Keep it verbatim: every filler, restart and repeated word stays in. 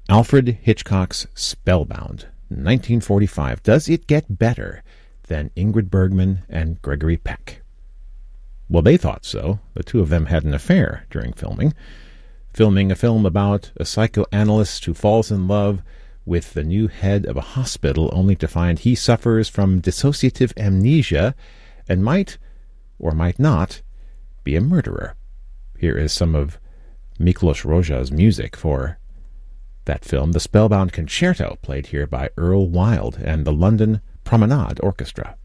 Alfred Hitchcock's Spellbound, nineteen forty-five. Does it get better than Ingrid Bergman and Gregory Peck? Well, they thought so. The two of them had an affair during filming. Filming a film about a psychoanalyst who falls in love with the new head of a hospital only to find he suffers from dissociative amnesia and might, or might not, be a murderer. Here is some of Miklos Rozsa's music for that film, the Spellbound Concerto, played here by Earl Wild and the London Promenade Orchestra.